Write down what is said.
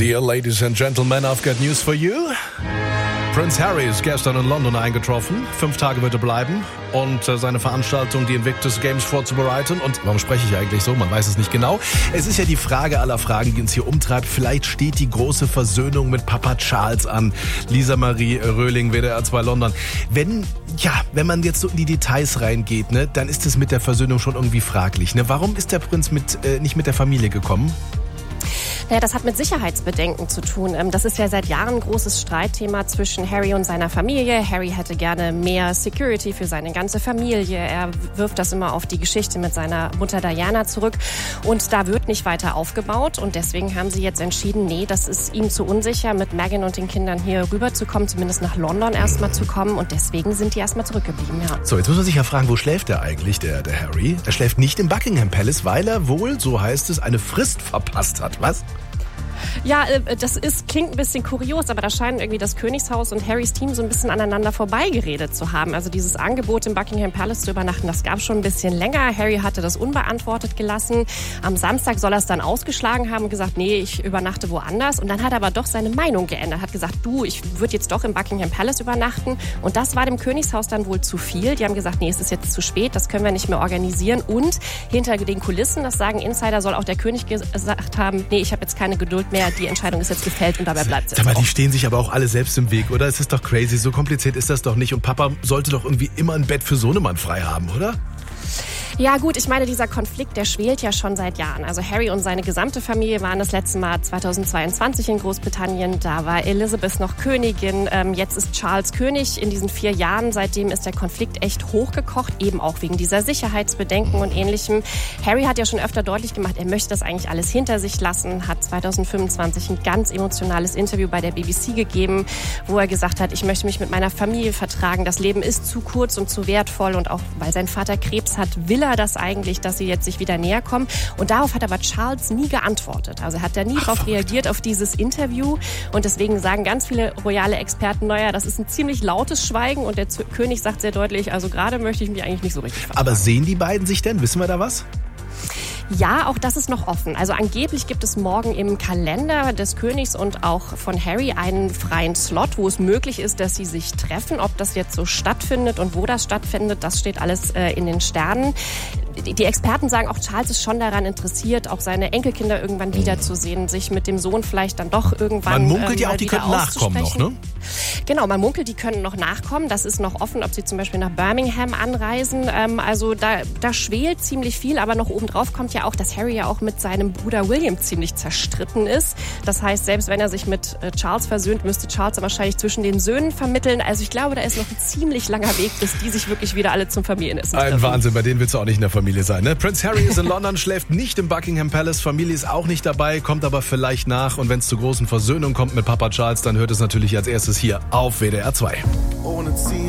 Dear ladies and gentlemen, I've got news for you. Prince Harry ist gestern in London eingetroffen. 5 Tage wird er bleiben und seine Veranstaltung, die Invictus Games, vorzubereiten. Und warum spreche ich eigentlich so? Man weiß es nicht genau. Es ist ja die Frage aller Fragen, die uns hier umtreibt. Vielleicht steht die große Versöhnung mit Papa Charles an. Lisa Marie Röhling, WDR 2 London. Wenn man jetzt so in die Details reingeht, ne, dann ist es mit der Versöhnung schon irgendwie fraglich. Ne? Warum ist der Prinz nicht mit der Familie gekommen? Naja, das hat mit Sicherheitsbedenken zu tun. Das ist ja seit Jahren ein großes Streitthema zwischen Harry und seiner Familie. Harry hätte gerne mehr Security für seine ganze Familie. Er wirft das immer auf die Geschichte mit seiner Mutter Diana zurück. Und da wird nicht weiter aufgebaut. Und deswegen haben sie jetzt entschieden, nee, das ist ihm zu unsicher, mit Meghan und den Kindern hier rüberzukommen, zumindest nach London erstmal zu kommen. Und deswegen sind die erstmal zurückgeblieben, ja. So, jetzt muss man sich ja fragen, wo schläft der eigentlich, der Harry? Er schläft nicht im Buckingham Palace, weil er wohl, so heißt es, eine Frist verpasst hat. Was? Ja, klingt ein bisschen kurios, aber da scheinen irgendwie das Königshaus und Harrys Team so ein bisschen aneinander vorbeigeredet zu haben. Also dieses Angebot im Buckingham Palace zu übernachten, das gab schon ein bisschen länger. Harry hatte das unbeantwortet gelassen. Am Samstag soll er es dann ausgeschlagen haben und gesagt, nee, ich übernachte woanders. Und dann hat er aber doch seine Meinung geändert, hat gesagt, ich würde jetzt doch im Buckingham Palace übernachten. Und das war dem Königshaus dann wohl zu viel. Die haben gesagt, nee, es ist jetzt zu spät, das können wir nicht mehr organisieren. Und hinter den Kulissen, das sagen Insider, soll auch der König gesagt haben, nee, ich habe jetzt keine Geduld mehr, die Entscheidung ist jetzt gefällt und dabei bleibt es jetzt. Aber die stehen sich aber auch alle selbst im Weg, oder? Es ist doch crazy, so kompliziert ist das doch nicht. Und Papa sollte doch irgendwie immer ein Bett für Sohnemann frei haben, oder? Ja gut, ich meine, dieser Konflikt, der schwelt ja schon seit Jahren. Also Harry und seine gesamte Familie waren das letzte Mal 2022 in Großbritannien. Da war Elizabeth noch Königin. Jetzt ist Charles König. In diesen 4 Jahren, seitdem ist der Konflikt echt hochgekocht, eben auch wegen dieser Sicherheitsbedenken und Ähnlichem. Harry hat ja schon öfter deutlich gemacht, er möchte das eigentlich alles hinter sich lassen, hat 2025 ein ganz emotionales Interview bei der BBC gegeben, wo er gesagt hat, ich möchte mich mit meiner Familie vertragen. Das Leben ist zu kurz und zu wertvoll und auch weil sein Vater Krebs hat, will er das eigentlich, dass sie jetzt sich wieder näher kommen. Und darauf hat aber Charles nie geantwortet. Also hat er nie darauf reagiert, auf dieses Interview. Und deswegen sagen ganz viele royale Experten, naja, das ist ein ziemlich lautes Schweigen. Und der König sagt sehr deutlich, also gerade möchte ich mich eigentlich nicht so richtig vertragen. Aber sehen die beiden sich denn? Wissen wir da was? Ja, auch das ist noch offen. Also angeblich gibt es morgen im Kalender des Königs und auch von Harry einen freien Slot, wo es möglich ist, dass sie sich treffen. Ob das jetzt so stattfindet und wo das stattfindet, das steht alles in den Sternen. Die Experten sagen, auch Charles ist schon daran interessiert, auch seine Enkelkinder irgendwann wiederzusehen, sich mit dem Sohn vielleicht dann doch irgendwann Man munkelt ja auch, die könnten nachkommen noch, ne? Genau, man munkelt, die können noch nachkommen. Das ist noch offen, ob sie zum Beispiel nach Birmingham anreisen. Also da schwelt ziemlich viel, aber noch obendrauf kommt ja auch, dass Harry ja auch mit seinem Bruder William ziemlich zerstritten ist. Das heißt, selbst wenn er sich mit Charles versöhnt, müsste Charles wahrscheinlich zwischen den Söhnen vermitteln. Also ich glaube, da ist noch ein ziemlich langer Weg, bis die sich wirklich wieder alle zum Familienessen treffen. Ein Wahnsinn, bei denen willst du auch nicht in der Familie sein, ne? Prince Harry ist in London, schläft nicht im Buckingham Palace, Familie ist auch nicht dabei, kommt aber vielleicht nach. Und wenn es zur großen Versöhnung kommt mit Papa Charles, dann hört es natürlich als erstes hier auf WDR 2.